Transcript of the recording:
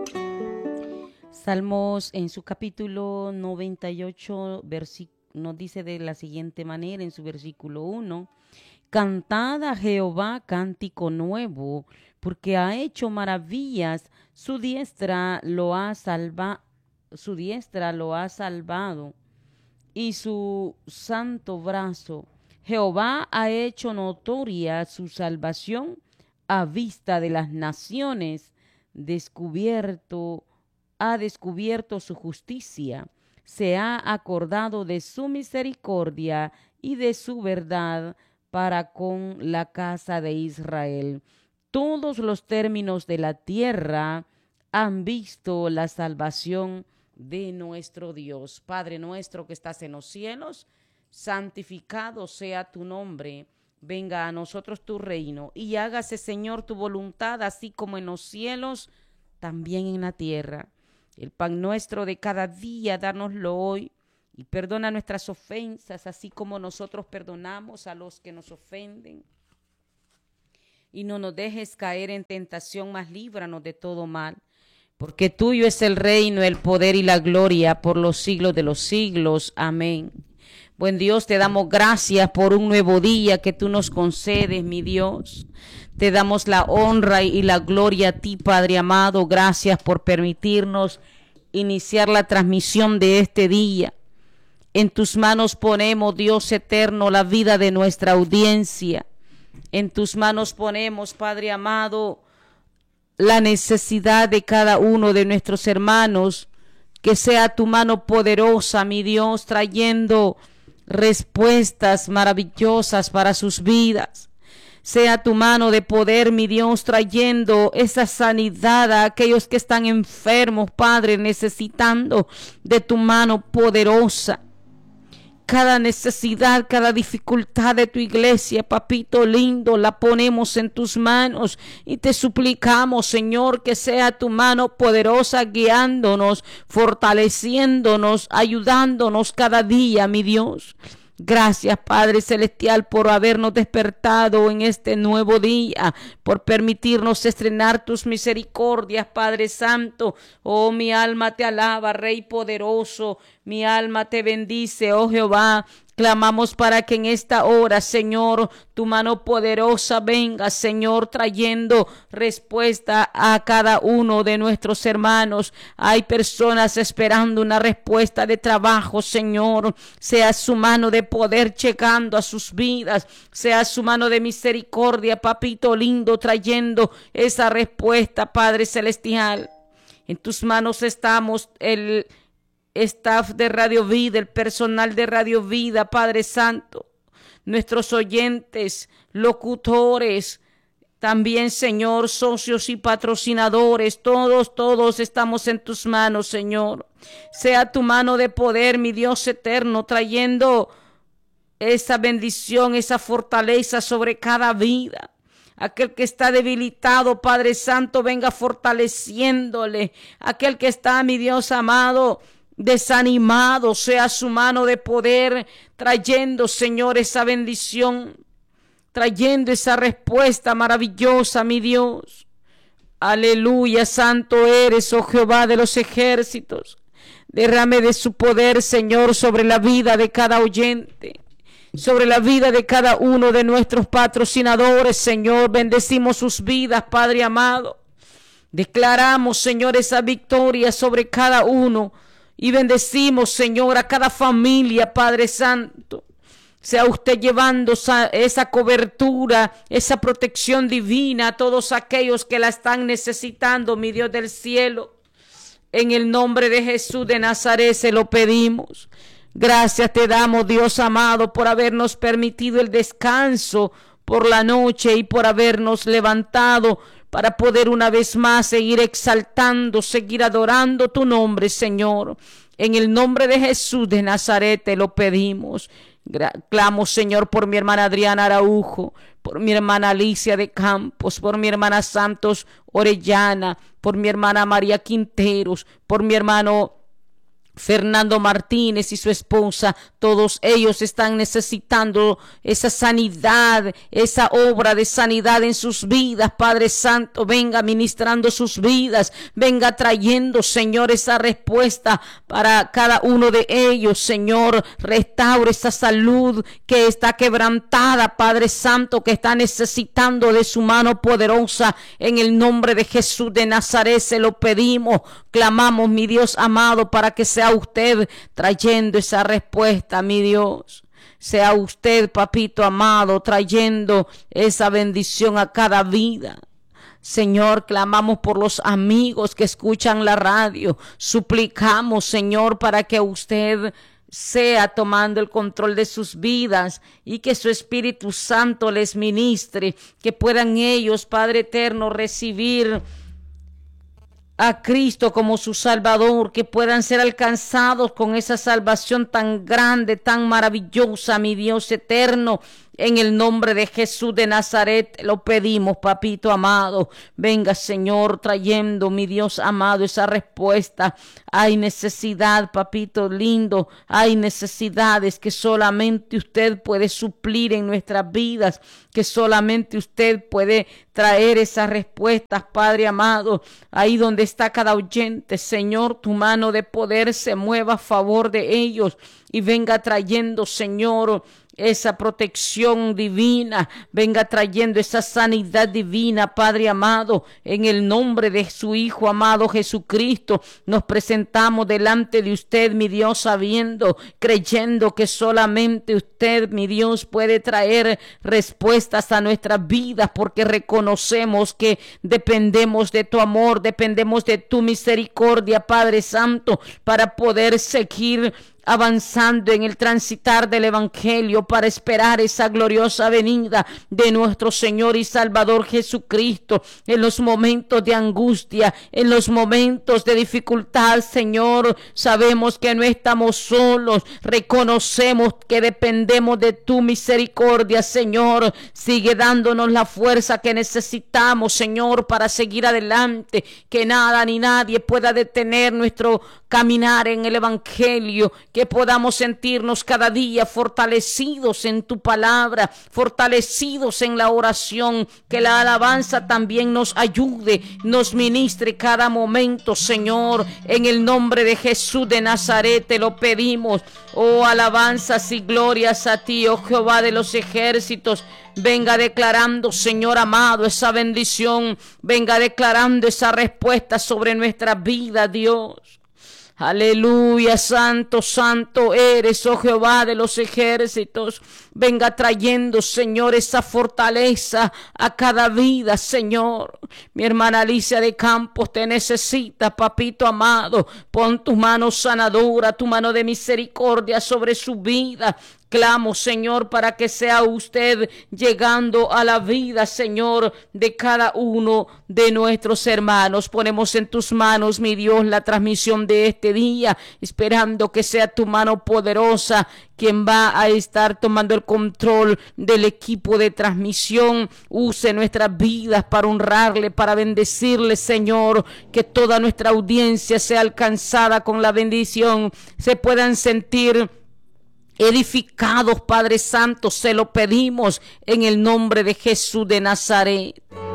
Salmos en su capítulo 98 nos dice de la siguiente manera en su versículo 1: Cantad a Jehová cántico nuevo, porque ha hecho maravillas, su diestra lo ha salvado, y su santo brazo. Jehová ha hecho notoria su salvación a vista de las naciones, ha descubierto su justicia, se ha acordado de su misericordia y de su verdad para con la casa de Israel. Todos los términos de la tierra han visto la salvación de nuestro Dios. Padre nuestro que estás en los cielos, santificado sea tu nombre. Venga a nosotros tu reino y hágase, Señor, tu voluntad, así como en los cielos, también en la tierra. El pan nuestro de cada día, dárnoslo hoy, y perdona nuestras ofensas, así como nosotros perdonamos a los que nos ofenden. Y no nos dejes caer en tentación, mas líbranos de todo mal. Porque tuyo es el reino, el poder y la gloria por los siglos de los siglos. Amén. Buen Dios, te damos gracias por un nuevo día que tú nos concedes, mi Dios. Te damos la honra y la gloria a ti, Padre amado. Gracias por permitirnos iniciar la transmisión de este día. En tus manos ponemos, Dios eterno, la vida de nuestra audiencia. En tus manos ponemos, Padre amado, la necesidad de cada uno de nuestros hermanos. Que sea tu mano poderosa, mi Dios, trayendo respuestas maravillosas para sus vidas. Sea tu mano de poder, mi Dios, trayendo esa sanidad a aquellos que están enfermos, Padre, necesitando de tu mano poderosa. Cada necesidad, cada dificultad de tu iglesia, papito lindo, la ponemos en tus manos y te suplicamos, Señor, que sea tu mano poderosa guiándonos, fortaleciéndonos, ayudándonos cada día, mi Dios. Gracias, Padre Celestial, por habernos despertado en este nuevo día, por permitirnos estrenar tus misericordias, Padre Santo. Oh, mi alma te alaba, Rey poderoso, mi alma te bendice, oh Jehová. Clamamos para que en esta hora, Señor, tu mano poderosa venga, Señor, trayendo respuesta a cada uno de nuestros hermanos. Hay personas esperando una respuesta de trabajo, Señor. Sea su mano de poder llegando a sus vidas. Sea su mano de misericordia, papito lindo, trayendo esa respuesta, Padre Celestial. En tus manos estamos el staff de Radio Vida, el personal de Radio Vida, Padre Santo, nuestros oyentes, locutores, también, Señor, socios y patrocinadores, todos estamos en tus manos, Señor. Sea tu mano de poder, mi Dios eterno, trayendo esa bendición, esa fortaleza sobre cada vida. Aquel que está debilitado, Padre Santo, venga fortaleciéndole. Aquel que está, mi Dios amado, desanimado, sea su mano de poder trayendo, Señor, esa bendición, trayendo esa respuesta maravillosa, mi Dios. Aleluya, santo eres, oh Jehová de los ejércitos. Derrame de su poder, Señor, sobre la vida de cada oyente, sobre la vida de cada uno de nuestros patrocinadores, Señor. Bendecimos sus vidas, Padre amado. Declaramos, Señor, esa victoria sobre cada uno. Y bendecimos, Señor, a cada familia, Padre Santo. Sea usted llevando esa cobertura, esa protección divina a todos aquellos que la están necesitando, mi Dios del cielo. En el nombre de Jesús de Nazaret se lo pedimos. Gracias te damos, Dios amado, por habernos permitido el descanso por la noche y por habernos levantado para poder una vez más seguir exaltando, seguir adorando tu nombre, Señor. En el nombre de Jesús de Nazaret te lo pedimos. Clamo, Señor, por mi hermana Adriana Araujo, por mi hermana Alicia de Campos, por mi hermana Santos Orellana, por mi hermana María Quinteros, por mi hermano Fernando Martínez y su esposa, todos ellos están necesitando esa sanidad, esa obra de sanidad en sus vidas. Padre Santo, venga ministrando sus vidas, venga trayendo, Señor, esa respuesta para cada uno de ellos. Señor, restaure esa salud que está quebrantada, Padre Santo, que está necesitando de su mano poderosa. En el nombre de Jesús de Nazaret se lo pedimos, clamamos, mi Dios amado, para que sea usted trayendo esa respuesta, mi Dios. Sea usted, papito amado, trayendo esa bendición a cada vida. Señor, clamamos por los amigos que escuchan la radio. Suplicamos, Señor, para que usted sea tomando el control de sus vidas y que su Espíritu Santo les ministre, que puedan ellos, Padre eterno, recibir a Cristo como su Salvador, que puedan ser alcanzados con esa salvación tan grande, tan maravillosa, mi Dios eterno. En el nombre de Jesús de Nazaret lo pedimos, papito amado. Venga, Señor, trayendo, mi Dios amado, esa respuesta. Hay necesidad, papito lindo. Hay necesidades que solamente usted puede suplir en nuestras vidas, que solamente usted puede traer esas respuestas, Padre amado. Ahí donde está cada oyente, Señor, tu mano de poder se mueva a favor de ellos y venga trayendo, Señor, esa protección divina, venga trayendo esa sanidad divina, Padre amado. En el nombre de su Hijo amado Jesucristo, nos presentamos delante de usted, mi Dios, sabiendo, creyendo que solamente usted, mi Dios, puede traer respuestas a nuestras vidas, porque reconocemos que dependemos de tu amor, dependemos de tu misericordia, Padre Santo, para poder seguir avanzando en el transitar del Evangelio, para esperar esa gloriosa venida de nuestro Señor y Salvador Jesucristo. En los momentos de angustia, en los momentos de dificultad, Señor, sabemos que no estamos solos, reconocemos que dependemos de tu misericordia, Señor. Sigue dándonos la fuerza que necesitamos, Señor, para seguir adelante, que nada ni nadie pueda detener nuestro caminar en el Evangelio, que podamos sentirnos cada día fortalecidos en tu palabra, fortalecidos en la oración, que la alabanza también nos ayude, nos ministre cada momento, Señor. En el nombre de Jesús de Nazaret te lo pedimos. Oh, alabanzas y glorias a ti, oh Jehová de los ejércitos. Venga declarando, Señor amado, esa bendición, venga declarando esa respuesta sobre nuestra vida, Dios. Aleluya, santo, santo eres, oh Jehová de los ejércitos. Venga trayendo, Señor, esa fortaleza a cada vida, Señor. Mi hermana Alicia de Campos te necesita, papito amado. Pon tu mano sanadora, tu mano de misericordia sobre su vida. Clamo, Señor, para que sea usted llegando a la vida, Señor, de cada uno de nuestros hermanos. Ponemos en tus manos, mi Dios, la transmisión de este día, esperando que sea tu mano poderosa quien va a estar tomando el control del equipo de transmisión. Use nuestras vidas para honrarle, para bendecirle, Señor, que toda nuestra audiencia sea alcanzada con la bendición, se puedan sentir edificados, Padre Santo, se lo pedimos en el nombre de Jesús de Nazaret.